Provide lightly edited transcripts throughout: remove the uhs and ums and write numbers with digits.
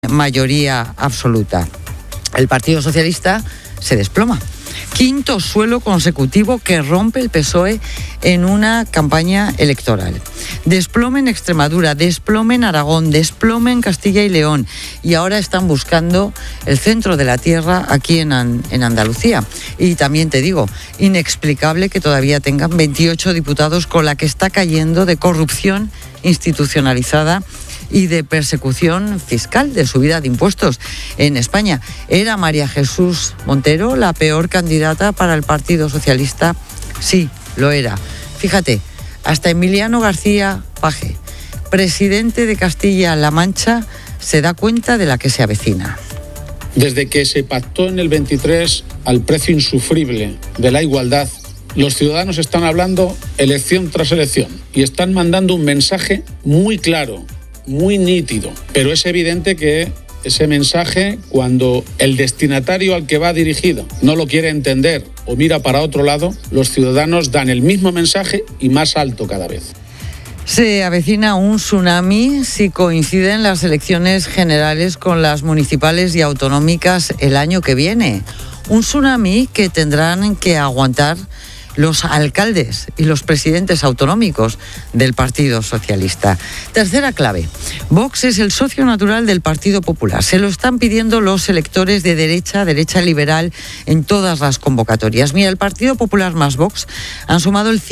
mayoría absoluta. El Partido Socialista se desploma. Quinto suelo consecutivo que rompe el PSOE en una campaña electoral. Desplome en Extremadura, desplome en Aragón, desplome en Castilla y León. Y ahora están buscando el centro de la tierra aquí en Andalucía. Y también te digo, inexplicable que todavía tengan 28 diputados con la que está cayendo de corrupción institucionalizada y de persecución fiscal, de subida de impuestos en España. ¿Era María Jesús Montero la peor candidata para el Partido Socialista? Sí, lo era. Fíjate, hasta Emiliano García Paje, presidente de Castilla-La Mancha, se da cuenta de la que se avecina. Desde que se pactó en el 23 al precio insufrible de la igualdad, los ciudadanos están hablando elección tras elección y están mandando un mensaje muy claro, muy nítido, pero es evidente que ese mensaje, cuando el destinatario al que va dirigido no lo quiere entender o mira para otro lado, los ciudadanos dan el mismo mensaje y más alto cada vez. Se avecina un tsunami si coinciden las elecciones generales con las municipales y autonómicas el año que viene. Un tsunami que tendrán que aguantar los alcaldes y los presidentes autonómicos del Partido Socialista. Tercera clave, Vox es el socio natural del Partido Popular. Se lo están pidiendo los electores de derecha liberal en todas las convocatorias. Mira, el Partido Popular más Vox han sumado el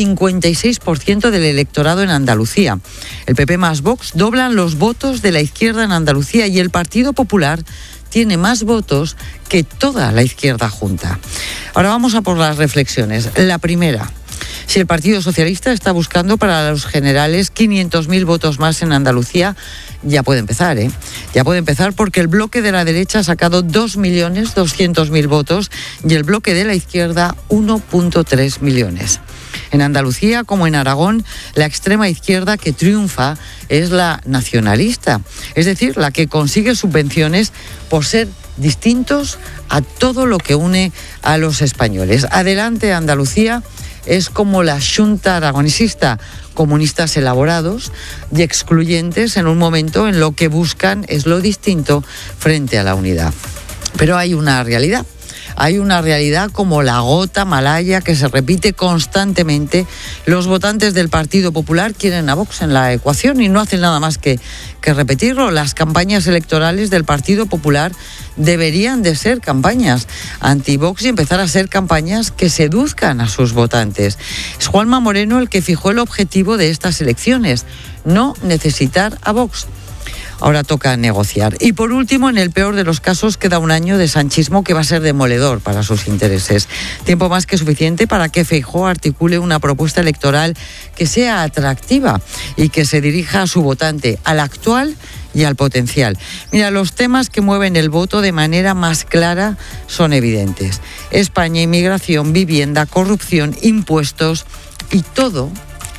56% del electorado en Andalucía. El PP más Vox doblan los votos de la izquierda en Andalucía y el Partido Popular tiene más votos que toda la izquierda junta. Ahora vamos a por las reflexiones. La primera, si el Partido Socialista está buscando para los generales 500.000 votos más en Andalucía, ya puede empezar, Ya puede empezar porque el bloque de la derecha ha sacado 2.200.000 votos y el bloque de la izquierda 1,3 millones. En Andalucía, como en Aragón, la extrema izquierda que triunfa es la nacionalista, es decir, la que consigue subvenciones por ser distintos a todo lo que une a los españoles. Adelante Andalucía es como la Xunta aragonesista, comunistas elaborados y excluyentes en un momento en lo que buscan es lo distinto frente a la unidad. Pero hay una realidad. Hay una realidad como la gota malaya que se repite constantemente. Los votantes del Partido Popular quieren a Vox en la ecuación y no hacen nada más que repetirlo. Las campañas electorales del Partido Popular deberían de ser campañas anti-Vox y empezar a ser campañas que seduzcan a sus votantes. Es Juanma Moreno el que fijó el objetivo de estas elecciones, no necesitar a Vox. Ahora toca negociar. Y por último, en el peor de los casos, queda un año de sanchismo que va a ser demoledor para sus intereses. Tiempo más que suficiente para que Feijóo articule una propuesta electoral que sea atractiva y que se dirija a su votante, al actual y al potencial. Mira, los temas que mueven el voto de manera más clara son evidentes. España, inmigración, vivienda, corrupción, impuestos y todo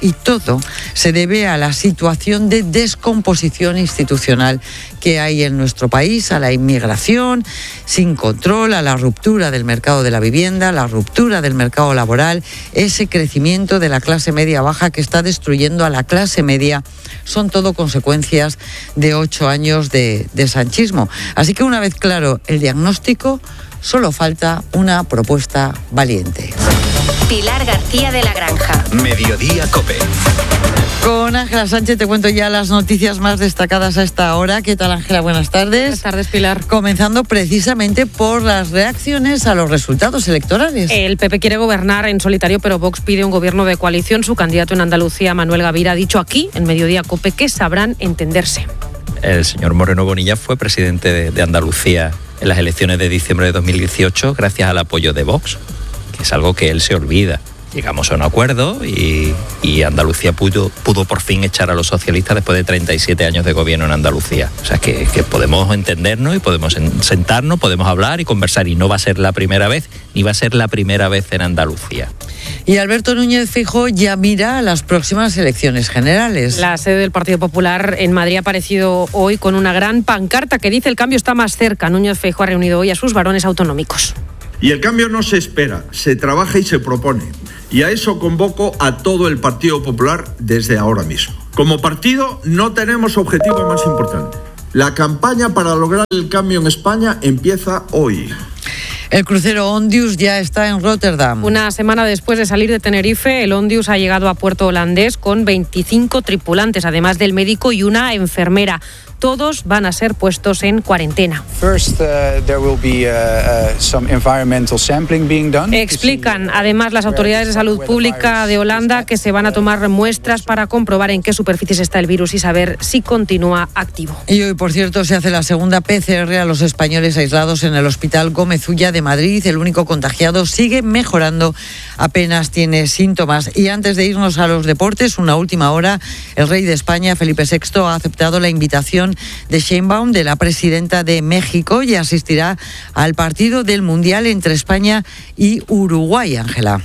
se debe a la situación de descomposición institucional que hay en nuestro país, a la inmigración sin control, a la ruptura del mercado de la vivienda, la ruptura del mercado laboral, ese crecimiento de la clase media baja que está destruyendo a la clase media. Son todo consecuencias de 8 años de sanchismo. Así que una vez claro el diagnóstico, solo falta una propuesta valiente. Pilar García de la Granja. Mediodía COPE. Con Ángela Sánchez te cuento ya las noticias más destacadas a esta hora. ¿Qué tal, Ángela? Buenas tardes. Buenas tardes, Pilar. Comenzando precisamente por las reacciones a los resultados electorales. El PP quiere gobernar en solitario, pero Vox pide un gobierno de coalición. Su candidato en Andalucía, Manuel Gavira, ha dicho aquí, en Mediodía COPE, que sabrán entenderse. El señor Moreno Bonilla fue presidente de Andalucía en las elecciones de diciembre de 2018 gracias al apoyo de Vox, que es algo que él se olvida. Llegamos a un acuerdo y Andalucía pudo por fin echar a los socialistas después de 37 años de gobierno en Andalucía. O sea, que podemos entendernos y podemos sentarnos, podemos hablar y conversar. Y no va a ser la primera vez, ni va a ser la primera vez en Andalucía. Y Alberto Núñez Feijóo ya mira a las próximas elecciones generales. La sede del Partido Popular en Madrid ha aparecido hoy con una gran pancarta que dice: el cambio está más cerca. Núñez Feijóo ha reunido hoy a sus varones autonómicos. Y el cambio no se espera, se trabaja y se propone. Y a eso convoco a todo el Partido Popular desde ahora mismo. Como partido no tenemos objetivo más importante. La campaña para lograr el cambio en España empieza hoy. El crucero Ondius ya está en Rotterdam. Una semana después de salir de Tenerife, el Ondius ha llegado a puerto holandés con 25 tripulantes, además del médico y una enfermera. Todos van a ser puestos en cuarentena. Explican además las autoridades de salud pública de Holanda que se van a tomar muestras para comprobar en qué superficies está el virus y saber si continúa activo. Y hoy, por cierto, se hace la segunda PCR a los españoles aislados en el Hospital Gómez Ulla de Madrid. El único contagiado sigue mejorando, apenas tiene síntomas. Y antes de irnos a los deportes, una última hora, el rey de España, Felipe VI, ha aceptado la invitación de Sheinbaum, de la presidenta de México, y asistirá al partido del Mundial entre España y Uruguay, Ángela.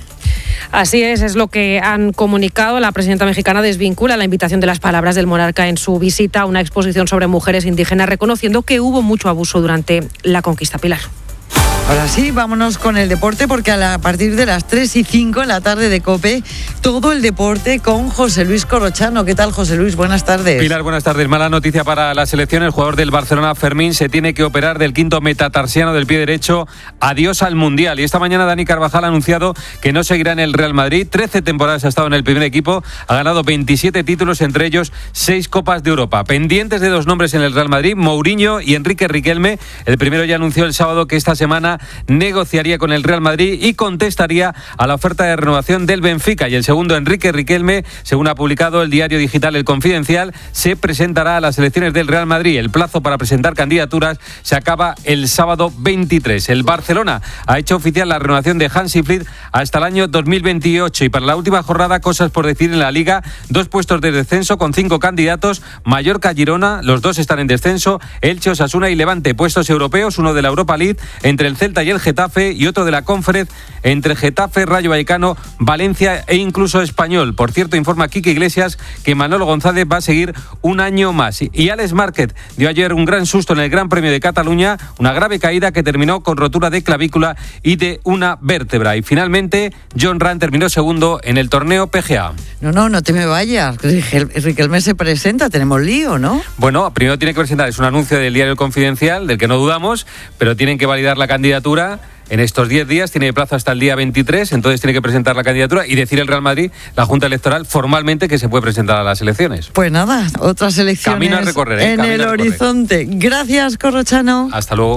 Así es lo que han comunicado. La presidenta mexicana desvincula la invitación de las palabras del monarca en su visita a una exposición sobre mujeres indígenas, reconociendo que hubo mucho abuso durante la conquista. Pilar. Ahora sí, vámonos con el deporte, porque a partir de las 3:05 en la tarde de COPE, todo el deporte con José Luis Corrochano. ¿Qué tal, José Luis? Buenas tardes. Pilar, buenas tardes. Mala noticia para la selección. El jugador del Barcelona, Fermín, se tiene que operar del quinto metatarsiano del pie derecho. Adiós al Mundial. Y esta mañana Dani Carvajal ha anunciado que no seguirá en el Real Madrid. 13 temporadas ha estado en el primer equipo. Ha ganado 27 títulos, entre ellos 6 Copas de Europa. Pendientes de 2 nombres en el Real Madrid, Mourinho y Enrique Riquelme. El primero ya anunció el sábado que esta semana negociaría con el Real Madrid y contestaría a la oferta de renovación del Benfica. Y el segundo, Enrique Riquelme, según ha publicado el diario digital El Confidencial, se presentará a las elecciones del Real Madrid. El plazo para presentar candidaturas se acaba el sábado 23. El Barcelona ha hecho oficial la renovación de Hansi Flick hasta el año 2028. Y para la última jornada, cosas por decir en la Liga: 2 puestos de descenso con 5 candidatos. Mallorca, Girona, los 2 están en descenso. Elche, Osasuna y Levante, puestos europeos, uno de la Europa League entre el Celta y el Getafe, y otro de la Conference entre Getafe, Rayo Vallecano, Valencia e incluso Español. Por cierto, informa Quique Iglesias que Manolo González va a seguir un año más. Y Alex Márquez dio ayer un gran susto en el Gran Premio de Cataluña, una grave caída que terminó con rotura de clavícula y de una vértebra. Y finalmente, John Ram terminó segundo en el torneo PGA. No te me vayas. Riquelme se presenta, tenemos lío, ¿no? Bueno, primero tiene que presentar, es un anuncio del diario El Confidencial, del que no dudamos, pero tienen que validar la candidatura en estos 10 días, tiene plazo hasta el día 23, entonces tiene que presentar la candidatura y decir el Real Madrid, la Junta Electoral, formalmente que se puede presentar a las elecciones. Pues nada, otras elecciones camino a recorrer, en el horizonte. Gracias, Corrochano. Hasta luego.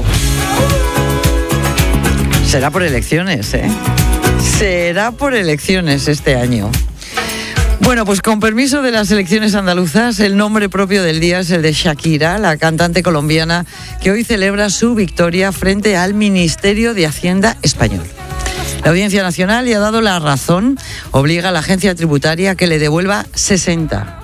Será por elecciones, ¿eh? Será por elecciones este año. Bueno, pues con permiso de las elecciones andaluzas, el nombre propio del día es el de Shakira, la cantante colombiana que hoy celebra su victoria frente al Ministerio de Hacienda español. La Audiencia Nacional le ha dado la razón, obliga a la agencia tributaria a que le devuelva 60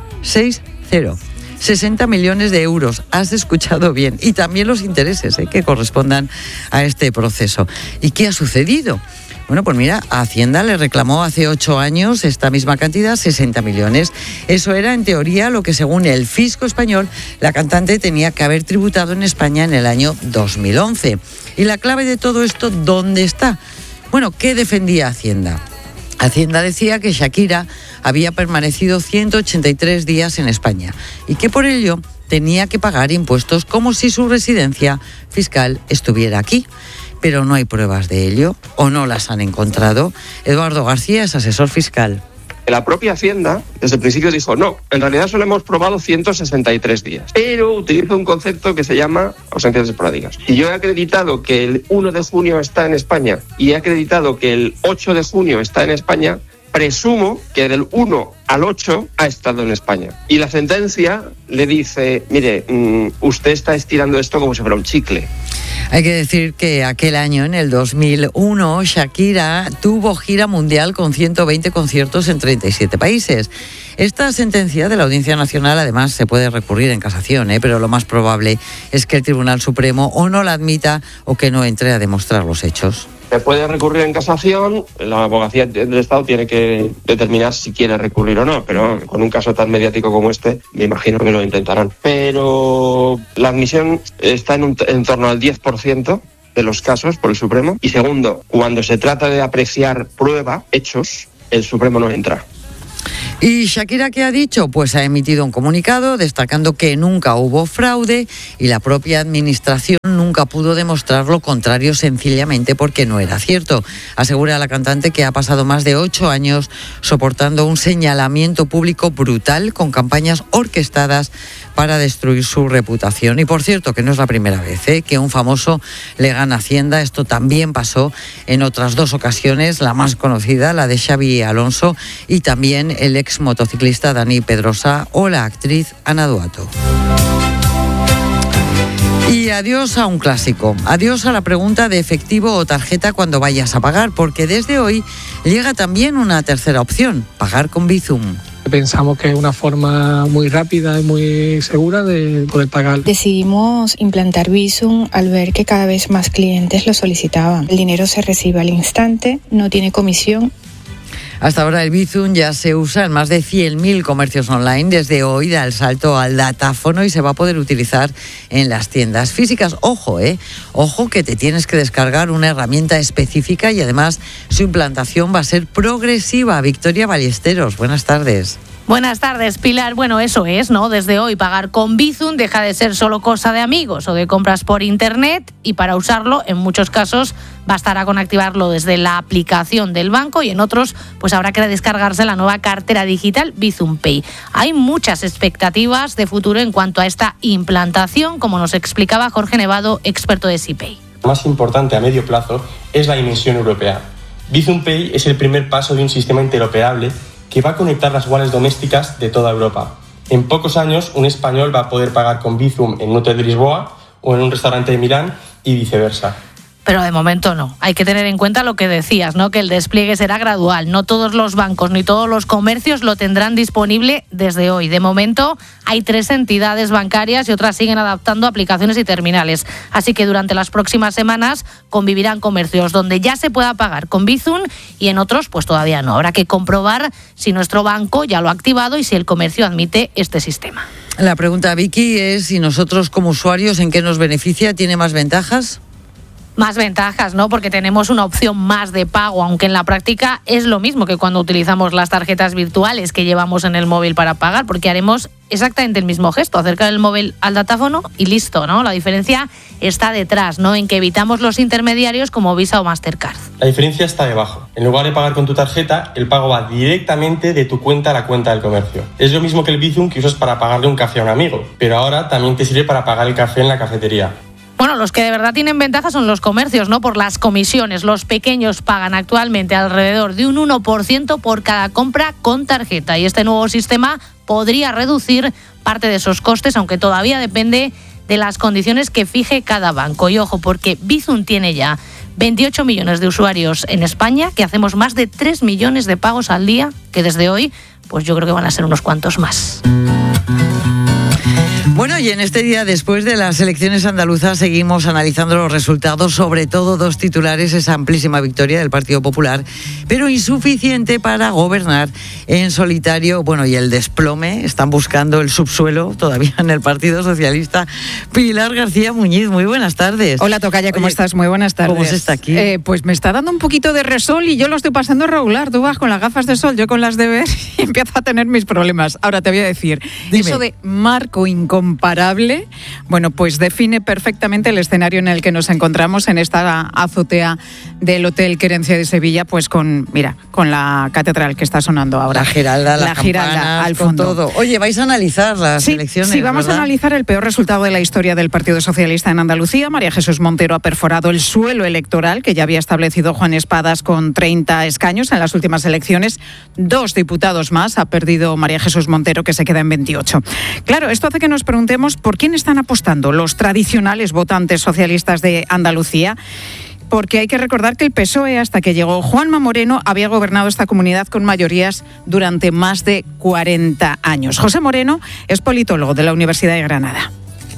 millones de euros. Has escuchado bien. Y también los intereses que correspondan a este proceso. ¿Y qué ha sucedido? Bueno, pues mira, Hacienda le reclamó hace 8 años esta misma cantidad, 60 millones. Eso era, en teoría, lo que según el fisco español, la cantante tenía que haber tributado en España en el año 2011. ¿Y la clave de todo esto dónde está? Bueno, ¿qué defendía Hacienda? Hacienda decía que Shakira había permanecido 183 días en España y que por ello tenía que pagar impuestos como si su residencia fiscal estuviera aquí. Pero no hay pruebas de ello, o no las han encontrado. Eduardo García es asesor fiscal. La propia Hacienda, desde el principio, dijo no, en realidad solo hemos probado 163 días, pero utiliza un concepto que se llama ausencias esporádicas. Si yo he acreditado que el 1 de junio está en España y he acreditado que el 8 de junio está en España, presumo que del 1 al 8 ha estado en España. Y la sentencia le dice, mire, usted está estirando esto como si fuera un chicle. Hay que decir que aquel año, en el 2001, Shakira tuvo gira mundial con 120 conciertos en 37 países. Esta sentencia de la Audiencia Nacional, además, se puede recurrir en casación, pero lo más probable es que el Tribunal Supremo o no la admita o que no entre a demostrar los hechos. Se puede recurrir en casación, la abogacía del Estado tiene que determinar si quiere recurrir o no, pero con un caso tan mediático como este, me imagino que lo intentarán. Pero la admisión está en torno al 10% de los casos por el Supremo. Y segundo, cuando se trata de apreciar prueba, hechos, el Supremo no entra. ¿Y Shakira qué ha dicho? Pues ha emitido un comunicado destacando que nunca hubo fraude y la propia administración nunca pudo demostrar lo contrario, sencillamente porque no era cierto. Asegura la cantante que ha pasado más de 8 años soportando un señalamiento público brutal con campañas orquestadas para destruir su reputación. Y por cierto, que no es la primera vez que un famoso le gana Hacienda. Esto también pasó en otras 2 ocasiones, la más conocida, la de Xabi Alonso, y también el ex motociclista Dani Pedrosa o la actriz Ana Duato. Y adiós a un clásico, adiós a la pregunta de efectivo o tarjeta cuando vayas a pagar, porque desde hoy llega también una tercera opción, pagar con Bizum. Pensamos que es una forma muy rápida y muy segura de poder pagar. Decidimos implantar Bizum al ver que cada vez más clientes lo solicitaban. El dinero se recibe al instante, no tiene comisión. Hasta ahora el Bizum ya se usa en más de 100.000 comercios online. Desde hoy da el salto al datáfono y se va a poder utilizar en las tiendas físicas. Ojo, ojo que te tienes que descargar una herramienta específica y además su implantación va a ser progresiva. Victoria Ballesteros, buenas tardes. Buenas tardes, Pilar. Bueno, eso es, ¿no? Desde hoy pagar con Bizum deja de ser solo cosa de amigos o de compras por internet, y para usarlo, en muchos casos, bastará con activarlo desde la aplicación del banco, y en otros, pues habrá que descargarse la nueva cartera digital Bizum Pay. Hay muchas expectativas de futuro en cuanto a esta implantación, como nos explicaba Jorge Nevado, experto de SeaPay. Lo más importante a medio plazo es la dimensión europea. Bizum Pay es el primer paso de un sistema interoperable que va a conectar las wallets domésticas de toda Europa. En pocos años, un español va a poder pagar con Bizum en un hotel de Lisboa o en un restaurante de Milán y viceversa. Pero de momento no. Hay que tener en cuenta lo que decías, ¿no? Que el despliegue será gradual. No todos los bancos ni todos los comercios lo tendrán disponible desde hoy. De momento hay 3 entidades bancarias y otras siguen adaptando aplicaciones y terminales. Así que durante las próximas semanas convivirán comercios donde ya se pueda pagar con Bizum y en otros pues todavía no. Habrá que comprobar si nuestro banco ya lo ha activado y si el comercio admite este sistema. La pregunta, Vicky, es si nosotros como usuarios, ¿en qué nos beneficia? ¿Tiene más ventajas? Más ventajas, ¿no? Porque tenemos una opción más de pago, aunque en la práctica es lo mismo que cuando utilizamos las tarjetas virtuales que llevamos en el móvil para pagar, porque haremos exactamente el mismo gesto, acercar el móvil al datáfono y listo, ¿no? La diferencia está detrás, ¿no? En que evitamos los intermediarios como Visa o Mastercard. La diferencia está debajo. En lugar de pagar con tu tarjeta, el pago va directamente de tu cuenta a la cuenta del comercio. Es lo mismo que el Bizum que usas para pagarle un café a un amigo, pero ahora también te sirve para pagar el café en la cafetería. Bueno, los que de verdad tienen ventaja son los comercios, ¿no? Por las comisiones. Los pequeños pagan actualmente alrededor de un 1% por cada compra con tarjeta. Y este nuevo sistema podría reducir parte de esos costes, aunque todavía depende de las condiciones que fije cada banco. Y ojo, porque Bizum tiene ya 28 millones de usuarios en España, que hacemos más de 3 millones de pagos al día, que desde hoy, pues yo creo que van a ser unos cuantos más. Bueno, y en este día, después de las elecciones andaluzas, seguimos analizando los resultados, sobre todo 2 titulares, esa amplísima victoria del Partido Popular, pero insuficiente para gobernar en solitario. Bueno, y el desplome, están buscando el subsuelo todavía en el Partido Socialista. Pilar García Muñiz, muy buenas tardes. Hola, tocaya, ¿cómo estás? Muy buenas tardes. ¿Cómo se está aquí? Pues me está dando un poquito de resol y yo lo estoy pasando regular. Tú vas con las gafas de sol, yo con las de ver y empiezo a tener mis problemas. Ahora te voy a decir, dime. Eso de marco incomparable, bueno, pues define perfectamente el escenario en el que nos encontramos en esta azotea del Hotel Querencia de Sevilla, pues con la catedral que está sonando ahora. La Giralda, la Giralda al fondo. Todo. Oye, vais a analizar las elecciones, Sí, vamos, ¿verdad?, a analizar el peor resultado de la historia del Partido Socialista en Andalucía. María Jesús Montero ha perforado el suelo electoral que ya había establecido Juan Espadas con 30 escaños en las últimas elecciones. 2 diputados más ha perdido María Jesús Montero, que se queda en 28. Claro, esto hace que nos preguntemos por quién están apostando los tradicionales votantes socialistas de Andalucía. Porque hay que recordar que el PSOE, hasta que llegó Juanma Moreno, había gobernado esta comunidad con mayorías durante más de 40 años. José Moreno es politólogo de la Universidad de Granada.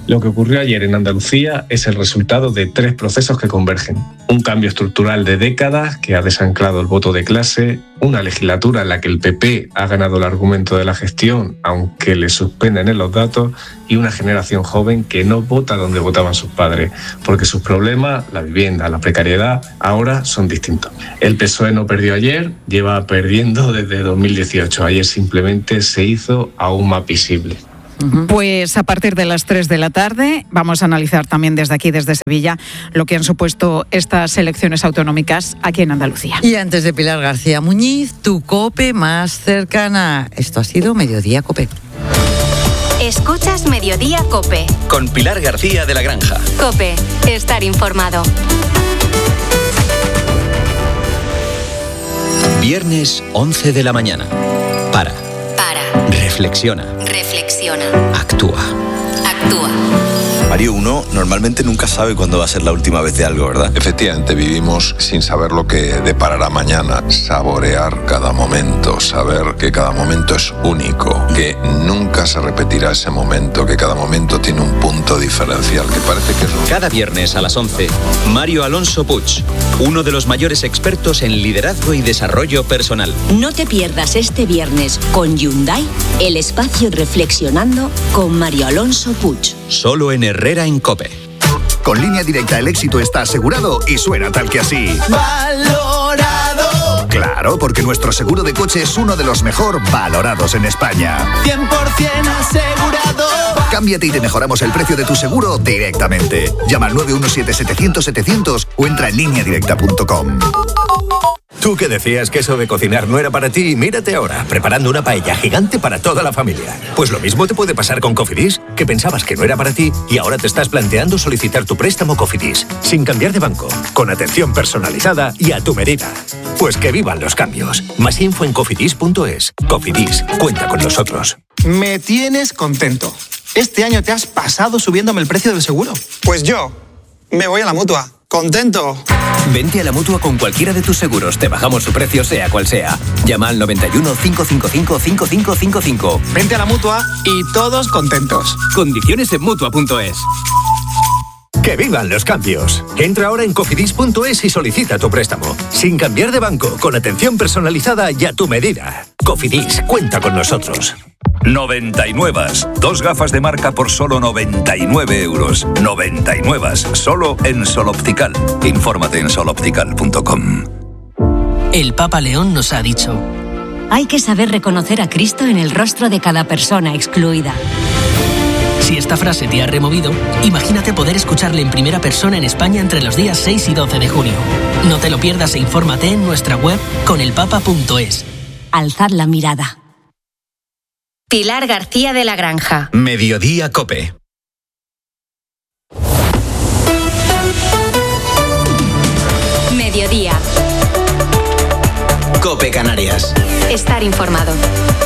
Lo que ocurrió ayer en Andalucía es el resultado de 3 procesos que convergen. Un cambio estructural de décadas que ha desanclado el voto de clase, una legislatura en la que el PP ha ganado el argumento de la gestión, aunque le suspenden en los datos, y una generación joven que no vota donde votaban sus padres, porque sus problemas, la vivienda, la precariedad, ahora son distintos. El PSOE no perdió ayer, lleva perdiendo desde 2018. Ayer simplemente se hizo aún más visible. Pues a partir de las 3 de la tarde vamos a analizar también desde aquí, desde Sevilla, lo que han supuesto estas elecciones autonómicas aquí en Andalucía. Y antes de Pilar García Muñiz, tu COPE más cercana. Esto ha sido Mediodía COPE. Escuchas Mediodía COPE. Con Pilar García de la Granja. COPE, estar informado. Viernes 11 de la mañana. Para. Reflexiona. Actúa. Mario, uno normalmente nunca sabe cuándo va a ser la última vez de algo, ¿verdad? Efectivamente, vivimos sin saber lo que deparará mañana. Saborear cada momento, saber que cada momento es único, que nunca se repetirá ese momento, que cada momento tiene un punto diferencial, que parece que es... Cada viernes a las 11, Mario Alonso Puig, uno de los mayores expertos en liderazgo y desarrollo personal. No te pierdas este viernes con Hyundai el espacio Reflexionando con Mario Alonso Puig. Solo en Herrera en COPE. Con Línea Directa el éxito está asegurado y suena tal que así. ¡Valorado! Claro, porque nuestro seguro de coche es uno de los mejor valorados en España. 100% asegurado. Cámbiate y te mejoramos el precio de tu seguro directamente. Llama al 917-700-700 o entra en lineadirecta.com. Tú que decías que eso de cocinar no era para ti, mírate ahora, preparando una paella gigante para toda la familia. Pues lo mismo te puede pasar con Cofidis, que pensabas que no era para ti y ahora te estás planteando solicitar tu préstamo Cofidis, sin cambiar de banco, con atención personalizada y a tu medida. Pues que vivan los cambios. Más info en cofidis.es. Cofidis, cuenta con nosotros. Me tienes contento. Este año te has pasado subiéndome el precio del seguro. Pues yo me voy a la Mutua. ¡Contento! Vente a la Mutua con cualquiera de tus seguros. Te bajamos su precio sea cual sea. Llama al 91 555 5555. Vente a la Mutua y todos contentos. Condiciones en Mutua.es. ¡Que vivan los cambios! Entra ahora en cofidis.es y solicita tu préstamo. Sin cambiar de banco, con atención personalizada y a tu medida. Cofidis, cuenta con nosotros. 99. 2 gafas de marca por solo 99 euros. 99. Solo en Sol Optical. Infórmate en soloptical.com. El Papa León nos ha dicho: hay que saber reconocer a Cristo en el rostro de cada persona excluida. Si esta frase te ha removido, imagínate poder escucharle en primera persona en España entre los días 6 y 12 de junio. No te lo pierdas e infórmate en nuestra web conelpapa.es. Alzad la mirada. Pilar García de la Granja. Mediodía COPE. Mediodía. COPE Canarias. Estar informado.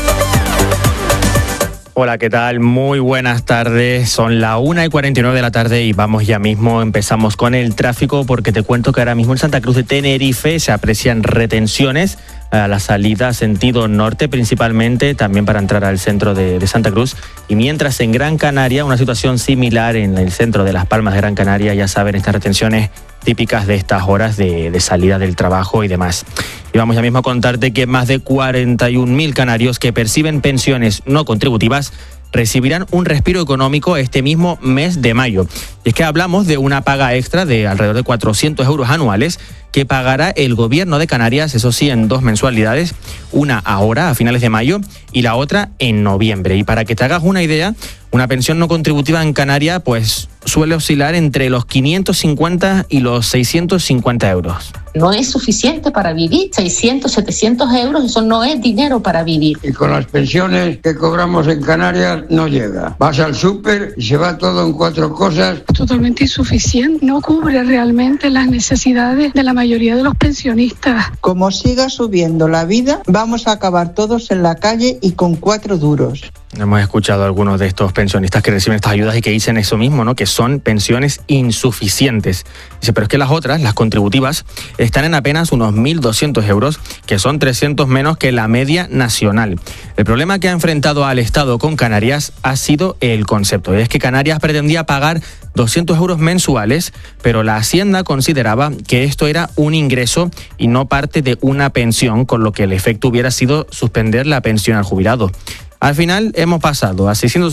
Hola, ¿qué tal? Muy buenas tardes. Son la 1:49 de la tarde y vamos ya mismo. Empezamos con el tráfico porque te cuento que ahora mismo en Santa Cruz de Tenerife se aprecian retenciones a la salida sentido norte principalmente, también para entrar al centro de Santa Cruz. Y mientras en Gran Canaria, una situación similar en el centro de Las Palmas de Gran Canaria, ya saben, estas retenciones típicas de estas horas de salida del trabajo y demás. Y vamos ya mismo a contarte que más de 41.000 canarios que perciben pensiones no contributivas recibirán un respiro económico este mismo mes de mayo. Y es que hablamos de una paga extra de alrededor de 400 euros anuales que pagará el gobierno de Canarias, eso sí, en 2 mensualidades, una ahora, a finales de mayo, y la otra en noviembre. Y para que te hagas una idea, una pensión no contributiva en Canarias pues suele oscilar entre los 550 y los 650 euros. No es suficiente para vivir, 600, 700 euros, eso no es dinero para vivir. Y con las pensiones que cobramos en Canarias no llega. Vas al súper y se va todo en 4 cosas. Totalmente insuficiente, no cubre realmente las necesidades de la mayoría de los pensionistas. Como siga subiendo la vida, vamos a acabar todos en la calle y con 4 duros. Hemos escuchado a algunos de estos pensionistas que reciben estas ayudas y que dicen eso mismo, ¿no? Que son pensiones insuficientes. Dice, pero es que las otras, las contributivas, están en apenas unos 1.200 euros, que son 300 menos que la media nacional. El problema que ha enfrentado al Estado con Canarias ha sido el concepto. Es que Canarias pretendía pagar 200 euros mensuales, pero la Hacienda consideraba que esto era un ingreso y no parte de una pensión, con lo que el efecto hubiera sido suspender la pensión al jubilado. Al final hemos pasado a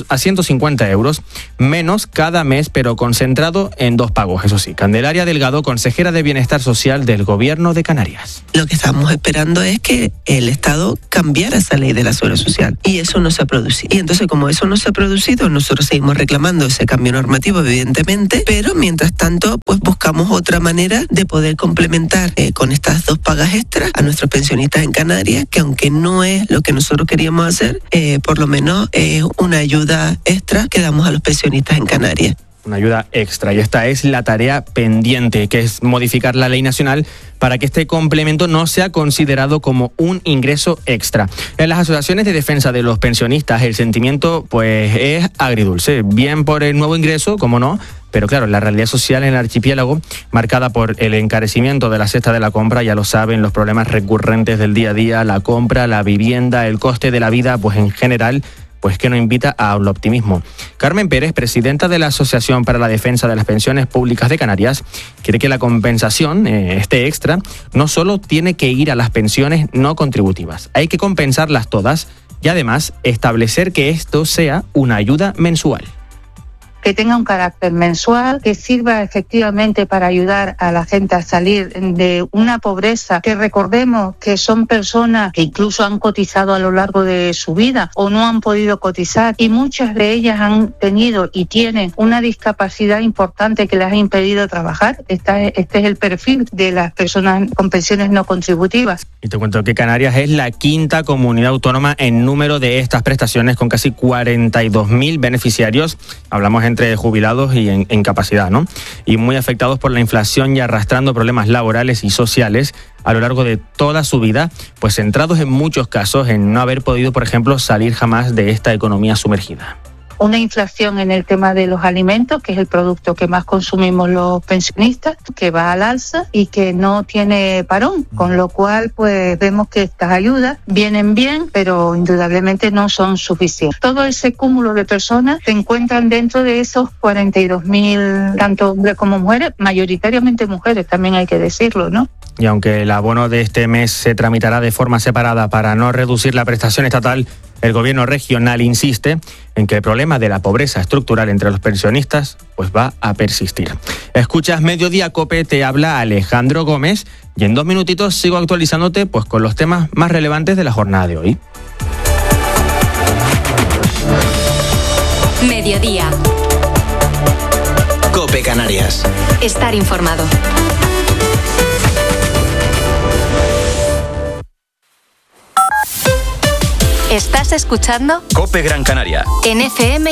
150 euros menos cada mes, pero concentrado en 2 pagos, eso sí. Candelaria Delgado, consejera de Bienestar Social del Gobierno de Canarias. Lo que estamos esperando es que el Estado cambiara esa ley de la seguridad social, y eso no se ha producido. Y entonces, como eso no se ha producido, nosotros seguimos reclamando ese cambio normativo, evidentemente, pero mientras tanto, pues buscamos otra manera de poder complementar con estas 2 pagas extras a nuestros pensionistas en Canarias, que aunque no es lo que nosotros queríamos hacer, por lo menos es una ayuda extra que damos a los pensionistas en Canarias. Una ayuda extra, y esta es la tarea pendiente, que es modificar la ley nacional para que este complemento no sea considerado como un ingreso extra. En las asociaciones de defensa de los pensionistas el sentimiento pues es agridulce, bien por el nuevo ingreso, como no, pero claro, la realidad social en el archipiélago, marcada por el encarecimiento de la cesta de la compra, ya lo saben, los problemas recurrentes del día a día, la compra, la vivienda, el coste de la vida, pues en general, pues que no invita al optimismo. Carmen Pérez, presidenta de la Asociación para la Defensa de las Pensiones Públicas de Canarias, quiere que la compensación, este extra, no solo tiene que ir a las pensiones no contributivas, hay que compensarlas todas y además establecer que esto sea una ayuda mensual. Que tenga un carácter mensual, que sirva efectivamente para ayudar a la gente a salir de una pobreza, que recordemos que son personas que incluso han cotizado a lo largo de su vida o no han podido cotizar, y muchas de ellas han tenido y tienen una discapacidad importante que les ha impedido trabajar. Este es el perfil de las personas con pensiones no contributivas. Y te cuento que Canarias es la 5ª comunidad autónoma en número de estas prestaciones, con casi 42.000 beneficiarios. Hablamos entre jubilados y en incapacidad, ¿no? Y muy afectados por la inflación y arrastrando problemas laborales y sociales a lo largo de toda su vida, pues centrados en muchos casos en no haber podido, por ejemplo, salir jamás de esta economía sumergida. Una inflación en el tema de los alimentos, que es el producto que más consumimos los pensionistas, que va al alza y que no tiene parón, con lo cual pues vemos que estas ayudas vienen bien, pero indudablemente no son suficientes. Todo ese cúmulo de personas se encuentran dentro de esos 42.000, tanto hombres como mujeres, mayoritariamente mujeres, también hay que decirlo, ¿no? Y aunque el abono de este mes se tramitará de forma separada para no reducir la prestación estatal, el gobierno regional insiste en que el problema de la pobreza estructural entre los pensionistas pues va a persistir. Escuchas Mediodía COPE, te habla Alejandro Gómez, y en 2 minutitos sigo actualizándote pues con los temas más relevantes de la jornada de hoy. Mediodía. COPE Canarias. Estar informado. Estás escuchando COPE Gran Canaria en FM